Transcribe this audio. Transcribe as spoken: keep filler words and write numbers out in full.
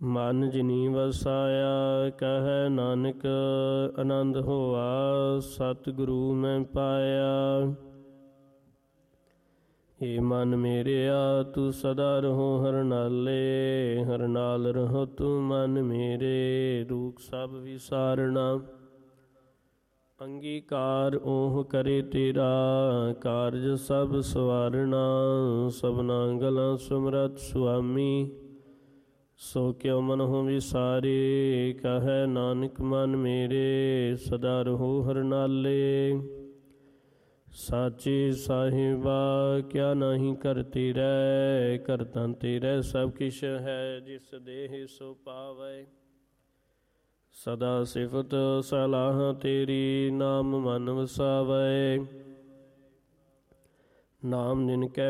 ਮਨ ਜਿਨੀ ਵਸਾਇਆ ਕਹੈ ਨਾਨਕ ਆਨੰਦ ਹੋਆ ਸਤਿਗੁਰੂ ਮੈਂ ਪਾਇਆ। ਏ ਮਨ ਮੇਰਿਆ ਤੂੰ ਸਦਾ ਰਹੋ ਹਰ ਨਾਲੇ, ਹਰ ਨਾਲ ਰਹੋ ਤੂੰ ਮਨ ਮੇਰੇ, ਰੂਪ ਸਭ ਵਿਸਾਰਣਾ। ਅੰਗੀਕਾਰ ਓਹ ਕਰੇ ਤੇਰਾ, ਕਾਰਜ ਸਭ ਸਵਾਰਣਾ। ਸਭਨਾ ਗਲਾਂ ਸੁਮਰਤ ਸੁਆਮੀ, ਸੋ ਕਿਉ ਮਨਹੁ ਵਿਸਾਰੇ। ਕਹੈ ਨਾਨਕ ਮਨ ਮੇਰੇ, ਸਦਾ ਰਹੋ ਹਰ ਨਾਲੇ। ਸਾਚੇ ਸਾਹਿਬਾ ਕਿਆ ਨਾਹੀ ਕਰ ਤੇਰੈ, ਕਰਤਾ ਤੇਰੈ ਸਭ ਕਿਛ ਹੈ, ਜਿਸ ਦੇਹ ਸੋ ਪਾਵੈ। ਸਦਾ ਸਿਫਤ ਸਲਾਹ ਤੇਰੀ, ਨਾਮ ਮਨ ਵਸਾਵੈ। ਨਾਮ ਜਿਨ ਕੈ